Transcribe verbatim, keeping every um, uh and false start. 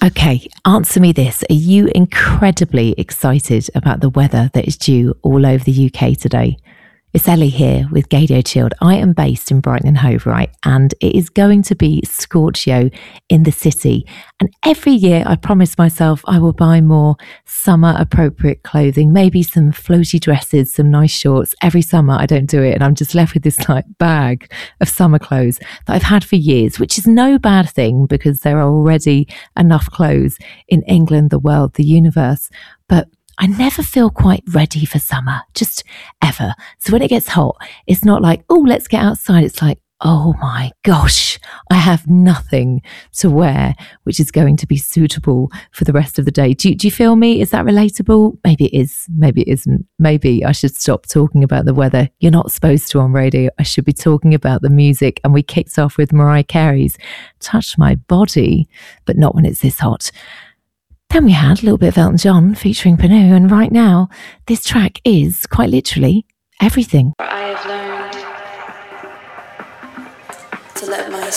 Okay, answer me this. Are you incredibly excited about the weather that is due all over the U K today? It's Ellie here with Gaydio Chilled. I am based in Brighton and Hove, right? And it is going to be Scorchio in the city. And every year I promise myself I will buy more summer appropriate clothing, maybe some floaty dresses, some nice shorts. Every summer I don't do it and I'm just left with this like bag of summer clothes that I've had for years, which is no bad thing because there are already enough clothes in England, the world, the universe. But I never feel quite ready for summer, just ever. So when it gets hot, it's not like, oh, let's get outside. It's like, oh my gosh, I have nothing to wear, which is going to be suitable for the rest of the day. Do, do you feel me? Is that relatable? Maybe it is. Maybe it isn't. Maybe I should stop talking about the weather. You're not supposed to on radio. I should be talking about the music. And we kicked off with Mariah Carey's Touch My Body, but not when it's this hot. Then we had a little bit of Elton John featuring Panu, and right now, this track is quite literally everything. I have learned to let my